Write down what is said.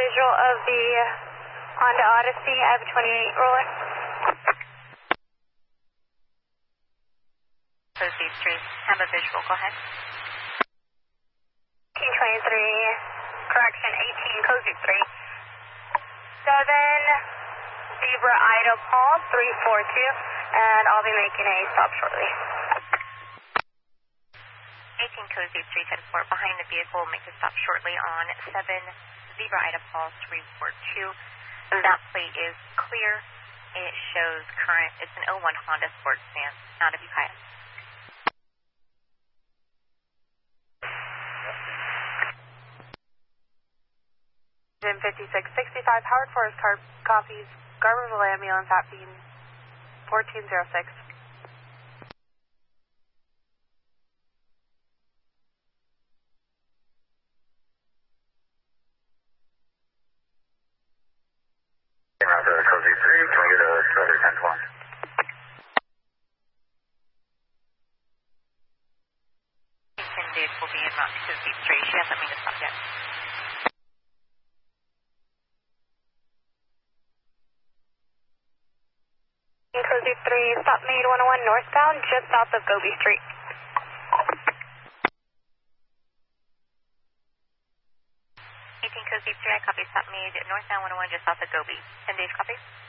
visual of the Honda Odyssey. I have a 28 roller. Cozy 3, have a visual, go ahead. 1823, correction, 18 Cozy 3. 7 Zebra Ida Paul 342, and I'll be making a stop shortly. 18 Cozy 310-4, behind the vehicle, will make a stop shortly on 7 Zebra Ida Paul 342. That plate is clear. It shows current. It's an 01 Honda Sport Sedan, not a Buick. 5665 Howard Forest car copies Garberville ambulance at being 1406. Cozy 3, can we get a trailer 10-1? Intended will be in Mount Cozy 3. She hasn't made a stop yet. Cozy 3, stop made 101 northbound, just south of Goby Street. 18 Cozy 3, I copy, stop made northbound 101 just south of Goby. 10 days, copy.